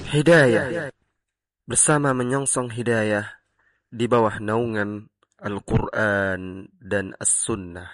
Hidayah bersama menyongsong hidayah di bawah naungan Al-Quran dan As-Sunnah.